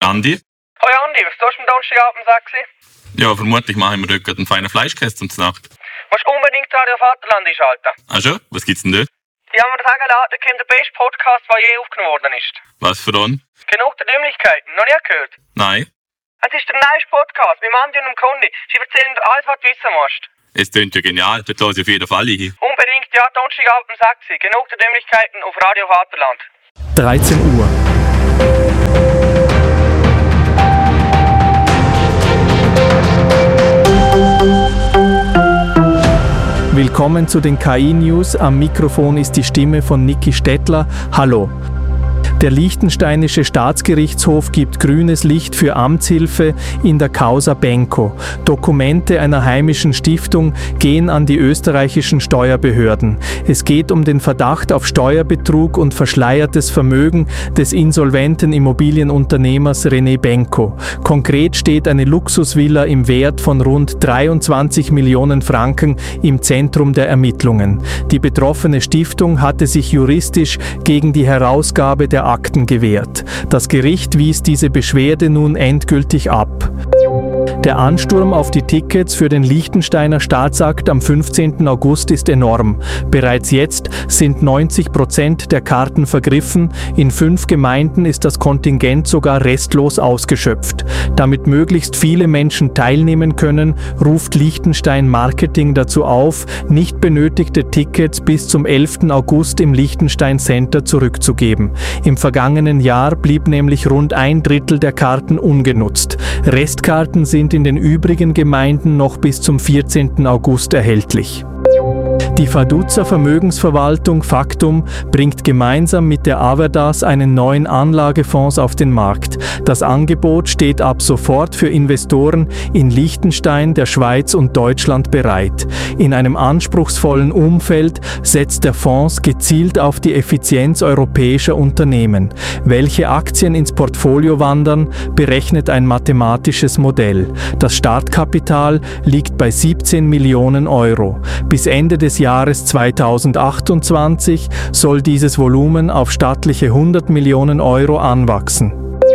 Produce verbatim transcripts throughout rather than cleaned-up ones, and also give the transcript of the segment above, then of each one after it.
Andi? Hoi Andi, was tust du am Donnerstagabend, sagst du? Ja, vermutlich machen wir dort gerade einen feinen Fleischkäse zum Nacht. Musst unbedingt Radio Vaterland einschalten. Ah schon? Was gibt's denn dort? Die haben mir sagen lassen, da kommt der beste Podcast, der je aufgenommen worden ist. Was für einen? Genug der Dümmlichkeiten, noch nie gehört? Nein. Es ist der neueste Podcast mit Andi und dem Kondi. Sie erzählen dir alles, was du wissen musst. Es klingt ja genial, das höre ich auf jeden Fall hin. Unbedingt, ja, Donnerstagabend, sagt sie. Genug der Dümmlichkeiten auf Radio Vaterland. dreizehn Uhr. Willkommen zu den K I-News. Am Mikrofon ist die Stimme von Niki Stettler. Hallo. Der liechtensteinische Staatsgerichtshof gibt grünes Licht für Amtshilfe in der Causa Benko. Dokumente einer heimischen Stiftung gehen an die österreichischen Steuerbehörden. Es geht um den Verdacht auf Steuerbetrug und verschleiertes Vermögen des insolventen Immobilienunternehmers René Benko. Konkret steht eine Luxusvilla im Wert von rund dreiundzwanzig Millionen Franken im Zentrum der Ermittlungen. Die betroffene Stiftung hatte sich juristisch gegen die Herausgabe der Akten gewährt. Das Gericht wies diese Beschwerde nun endgültig ab. Der Ansturm auf die Tickets für den Liechtensteiner Staatsakt am fünfzehnten August ist enorm. Bereits jetzt sind neunzig Prozent der Karten vergriffen. In fünf Gemeinden ist das Kontingent sogar restlos ausgeschöpft. Damit möglichst viele Menschen teilnehmen können, ruft Liechtenstein Marketing dazu auf, nicht benötigte Tickets bis zum elften August im Liechtenstein Center zurückzugeben. Im vergangenen Jahr blieb nämlich rund ein Drittel der Karten ungenutzt. Restkarten sind in den übrigen Gemeinden noch bis zum vierzehnten August erhältlich. Die Vaduzzer Vermögensverwaltung Factum bringt gemeinsam mit der Averdas einen neuen Anlagefonds auf den Markt. Das Angebot steht ab sofort für Investoren in Liechtenstein, der Schweiz und Deutschland bereit. In einem anspruchsvollen Umfeld setzt der Fonds gezielt auf die Effizienz europäischer Unternehmen. Welche Aktien ins Portfolio wandern, berechnet ein mathematisches Modell. Das Startkapital liegt bei siebzehn Millionen Euro. Bis Ende des Jahres zweitausendachtundzwanzig soll dieses Volumen auf stattliche hundert Millionen Euro anwachsen.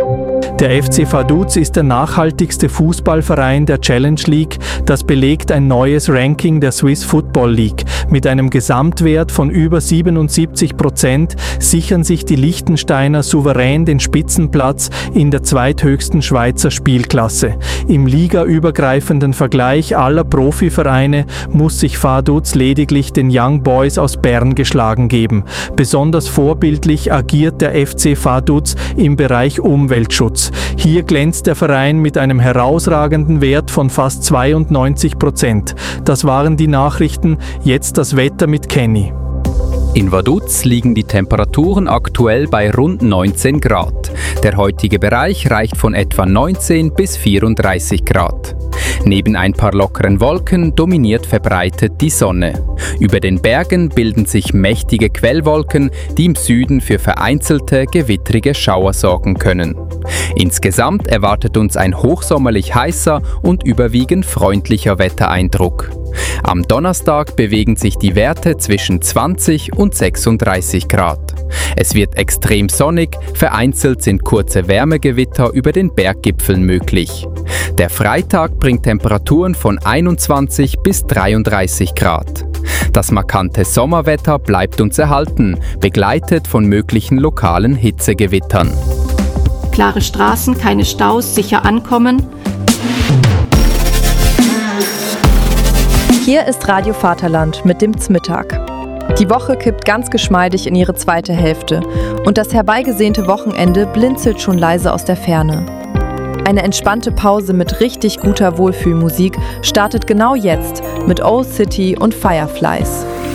Der F C Vaduz ist der nachhaltigste Fußballverein der Challenge League. Das belegt ein neues Ranking der Swiss Football League. Mit einem Gesamtwert von über siebenundsiebzig Prozent sichern sich die Liechtensteiner souverän den Spitzenplatz in der zweithöchsten Schweizer Spielklasse. Im ligaübergreifenden Vergleich aller Profivereine muss sich Vaduz lediglich den Young Boys aus Bern geschlagen geben. Besonders vorbildlich agiert der F C Vaduz im Bereich Umweltschutz. Hier glänzt der Verein mit einem herausragenden Wert von fast zweiundneunzig Prozent. Das waren die Nachrichten, jetzt das Wetter mit Kenny. In Vaduz liegen die Temperaturen aktuell bei rund neunzehn Grad. Der heutige Bereich reicht von etwa neunzehn bis vierunddreißig Grad. Neben ein paar lockeren Wolken dominiert verbreitet die Sonne. Über den Bergen bilden sich mächtige Quellwolken, die im Süden für vereinzelte, gewittrige Schauer sorgen können. Insgesamt erwartet uns ein hochsommerlich heißer und überwiegend freundlicher Wettereindruck. Am Donnerstag bewegen sich die Werte zwischen zwanzig und sechsunddreißig Grad. Es wird extrem sonnig, vereinzelt sind kurze Wärmegewitter über den Berggipfeln möglich. Der Freitag bringt Temperaturen von einundzwanzig bis dreiunddreißig Grad. Das markante Sommerwetter bleibt uns erhalten, begleitet von möglichen lokalen Hitzegewittern. Klare Straßen, keine Staus, sicher ankommen. Hier ist Radio Vaterland mit dem Zmittag. Die Woche kippt ganz geschmeidig in ihre zweite Hälfte und das herbeigesehnte Wochenende blinzelt schon leise aus der Ferne. Eine entspannte Pause mit richtig guter Wohlfühlmusik startet genau jetzt mit Old City und Fireflies.